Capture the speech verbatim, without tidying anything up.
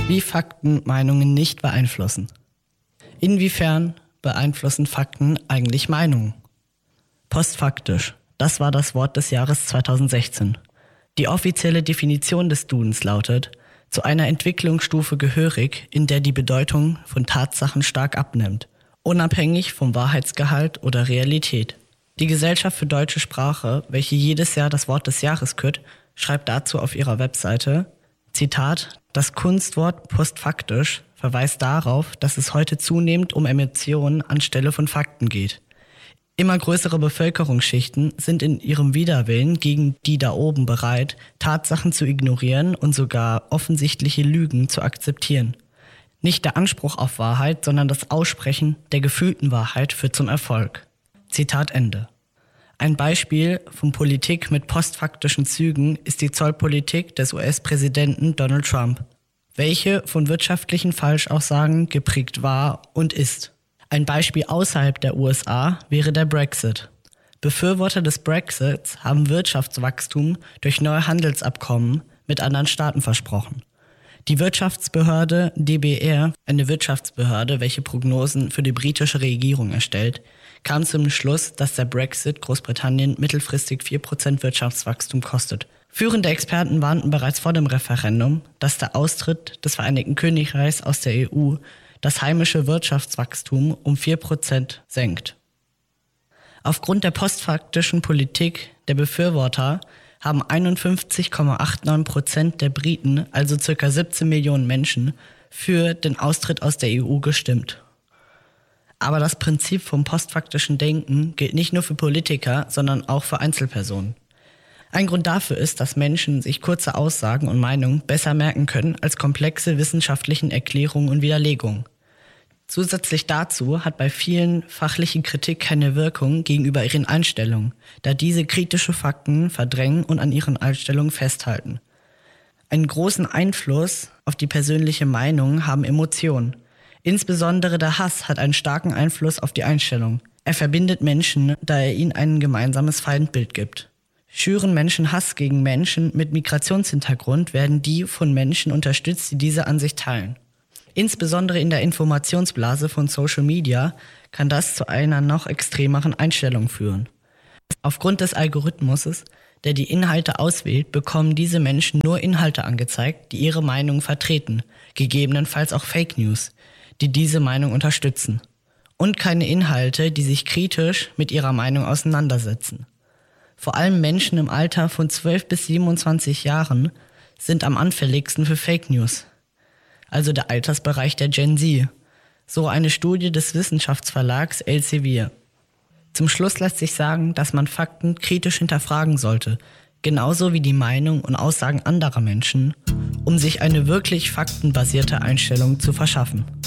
Wie Fakten Meinungen nicht beeinflussen. Inwiefern beeinflussen Fakten eigentlich Meinungen? Postfaktisch. Das war das Wort des Jahres zweitausendsechzehn. Die offizielle Definition des Dudens lautet: zu einer Entwicklungsstufe gehörig, in der die Bedeutung von Tatsachen stark abnimmt, unabhängig vom Wahrheitsgehalt oder Realität. Die Gesellschaft für deutsche Sprache, welche jedes Jahr das Wort des Jahres kürt, schreibt dazu auf ihrer Webseite, Zitat: Das Kunstwort postfaktisch verweist darauf, dass es heute zunehmend um Emotionen anstelle von Fakten geht. Immer größere Bevölkerungsschichten sind in ihrem Widerwillen gegen die da oben bereit, Tatsachen zu ignorieren und sogar offensichtliche Lügen zu akzeptieren. Nicht der Anspruch auf Wahrheit, sondern das Aussprechen der gefühlten Wahrheit führt zum Erfolg. Zitat Ende. Ein Beispiel von Politik mit postfaktischen Zügen ist die Zollpolitik des U S-Präsidenten Donald Trump, welche von wirtschaftlichen Falschaussagen geprägt war und ist. Ein Beispiel außerhalb der U S A wäre der Brexit. Befürworter des Brexits haben Wirtschaftswachstum durch neue Handelsabkommen mit anderen Staaten versprochen. Die Wirtschaftsbehörde D B R, eine Wirtschaftsbehörde, welche Prognosen für die britische Regierung erstellt, kam zum Schluss, dass der Brexit Großbritannien mittelfristig vier Prozent Wirtschaftswachstum kostet. Führende Experten warnten bereits vor dem Referendum, dass der Austritt des Vereinigten Königreichs aus der E U das heimische Wirtschaftswachstum um vier Prozent senkt. Aufgrund der postfaktischen Politik der Befürworter haben einundfünfzig Komma neunundachtzig Prozent der Briten, also ca. siebzehn Millionen Menschen, für den Austritt aus der E U gestimmt. Aber das Prinzip vom postfaktischen Denken gilt nicht nur für Politiker, sondern auch für Einzelpersonen. Ein Grund dafür ist, dass Menschen sich kurze Aussagen und Meinungen besser merken können als komplexe wissenschaftlichen Erklärungen und Widerlegungen. Zusätzlich dazu hat bei vielen fachliche Kritik keine Wirkung gegenüber ihren Einstellungen, da diese kritische Fakten verdrängen und an ihren Einstellungen festhalten. Einen großen Einfluss auf die persönliche Meinung haben Emotionen. Insbesondere der Hass hat einen starken Einfluss auf die Einstellung. Er verbindet Menschen, da er ihnen ein gemeinsames Feindbild gibt. Schüren Menschen Hass gegen Menschen mit Migrationshintergrund, werden die von Menschen unterstützt, die diese Ansicht teilen. Insbesondere in der Informationsblase von Social Media kann das zu einer noch extremeren Einstellung führen. Aufgrund des Algorithmus, der die Inhalte auswählt, bekommen diese Menschen nur Inhalte angezeigt, die ihre Meinung vertreten, gegebenenfalls auch Fake News, die diese Meinung unterstützen, und keine Inhalte, die sich kritisch mit ihrer Meinung auseinandersetzen. Vor allem Menschen im Alter von zwölf bis siebenundzwanzig Jahren sind am anfälligsten für Fake News, also der Altersbereich der Gen Z, so eine Studie des Wissenschaftsverlags Elsevier. Zum Schluss lässt sich sagen, dass man Fakten kritisch hinterfragen sollte, genauso wie die Meinung und Aussagen anderer Menschen, um sich eine wirklich faktenbasierte Einstellung zu verschaffen.